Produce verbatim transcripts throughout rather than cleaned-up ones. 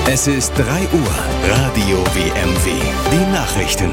Es ist drei Uhr. Radio W M W. Die Nachrichten.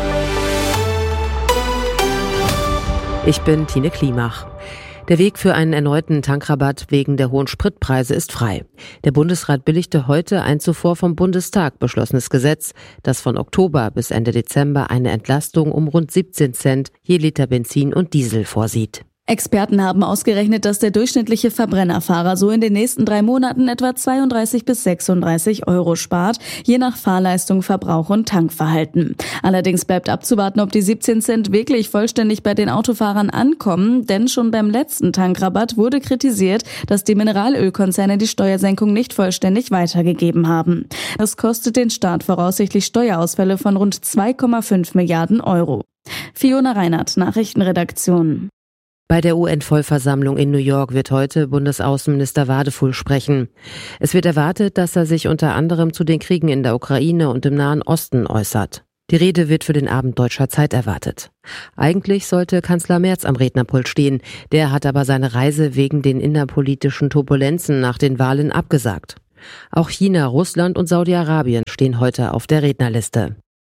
Ich bin Tine Klimach. Der Weg für einen erneuten Tankrabatt wegen der hohen Spritpreise ist frei. Der Bundesrat billigte heute ein zuvor vom Bundestag beschlossenes Gesetz, das von Oktober bis Ende Dezember eine Entlastung um rund siebzehn Cent je Liter Benzin und Diesel vorsieht. Experten haben ausgerechnet, dass der durchschnittliche Verbrennerfahrer so in den nächsten drei Monaten etwa zweiunddreißig bis sechsunddreißig Euro spart, je nach Fahrleistung, Verbrauch und Tankverhalten. Allerdings bleibt abzuwarten, ob die siebzehn Cent wirklich vollständig bei den Autofahrern ankommen, denn schon beim letzten Tankrabatt wurde kritisiert, dass die Mineralölkonzerne die Steuersenkung nicht vollständig weitergegeben haben. Das kostet den Staat voraussichtlich Steuerausfälle von rund zwei Komma fünf Milliarden Euro. Fiona Reinhardt, Nachrichtenredaktion. Bei der U N-Vollversammlung in New York wird heute Bundesaußenminister Wadefuhl sprechen. Es wird erwartet, dass er sich unter anderem zu den Kriegen in der Ukraine und im Nahen Osten äußert. Die Rede wird für den Abend deutscher Zeit erwartet. Eigentlich sollte Kanzler Merz am Rednerpult stehen. Der hat aber seine Reise wegen den innerpolitischen Turbulenzen nach den Wahlen abgesagt. Auch China, Russland und Saudi-Arabien stehen heute auf der Rednerliste.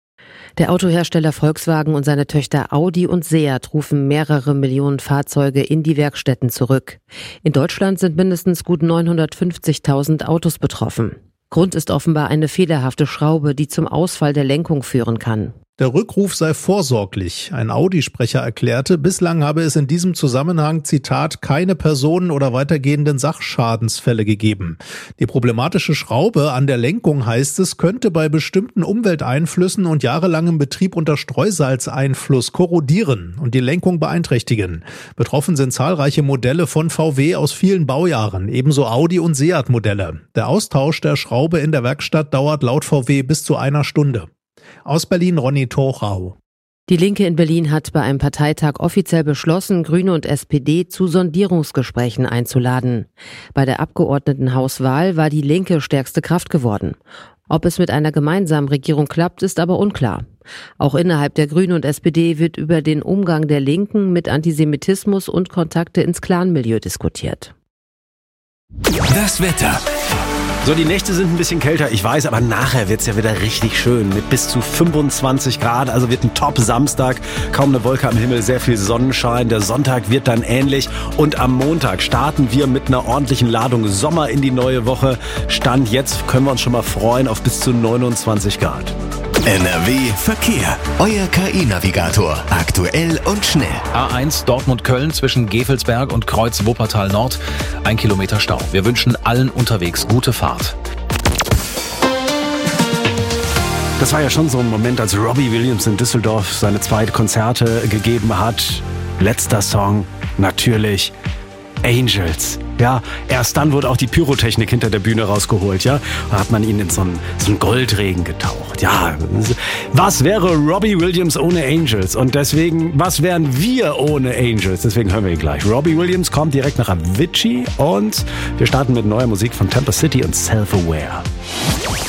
Der Autohersteller Volkswagen und seine Töchter Audi und Seat rufen mehrere Millionen Fahrzeuge in die Werkstätten zurück. In Deutschland sind mindestens gut neunhundertfünfzigtausend Autos betroffen. Grund ist offenbar eine fehlerhafte Schraube, die zum Ausfall der Lenkung führen kann. Der Rückruf sei vorsorglich. Ein Audi-Sprecher erklärte, bislang habe es in diesem Zusammenhang, Zitat, keine Personen- oder weitergehenden Sachschadensfälle gegeben. Die problematische Schraube an der Lenkung, heißt es, könnte bei bestimmten Umwelteinflüssen und jahrelangem Betrieb unter Streusalzeinfluss korrodieren und die Lenkung beeinträchtigen. Betroffen sind zahlreiche Modelle von V W aus vielen Baujahren, ebenso Audi- und Seat-Modelle. Der Austausch der Schraube in der Werkstatt dauert laut V W bis zu einer Stunde. Aus Berlin Ronny Torau. Die Linke in Berlin hat bei einem Parteitag offiziell beschlossen, Grüne und S P D zu Sondierungsgesprächen einzuladen. Bei der Abgeordnetenhauswahl war die Linke stärkste Kraft geworden. Ob es mit einer gemeinsamen Regierung klappt, ist aber unklar. Auch innerhalb der Grünen und S P D wird über den Umgang der Linken mit Antisemitismus und Kontakte ins Clanmilieu diskutiert. Das Wetter. So, die Nächte sind ein bisschen kälter, ich weiß, aber nachher wird's ja wieder richtig schön mit bis zu fünfundzwanzig Grad, also wird ein Top-Samstag, kaum eine Wolke am Himmel, sehr viel Sonnenschein, der Sonntag wird dann ähnlich und am Montag starten wir mit einer ordentlichen Ladung Sommer in die neue Woche. Stand jetzt können wir uns schon mal freuen auf bis zu neunundzwanzig Grad. N R W Verkehr. Euer K I-Navigator. Aktuell und schnell. A eins Dortmund-Köln zwischen Gevelsberg und Kreuz Wuppertal Nord. Ein Kilometer Stau. Wir wünschen allen unterwegs gute Fahrt. Das war ja schon so ein Moment, als Robbie Williams in Düsseldorf seine zwei Konzerte gegeben hat. Letzter Song, natürlich Angels. Ja, erst dann wurde auch die Pyrotechnik hinter der Bühne rausgeholt, ja. Da hat man ihn in so einen, so einen Goldregen getaucht. Ja, was wäre Robbie Williams ohne Angels? Und deswegen, was wären wir ohne Angels? Deswegen hören wir ihn gleich. Robbie Williams kommt direkt nach Avicii und wir starten mit neuer Musik von Tampa City und Self-Aware.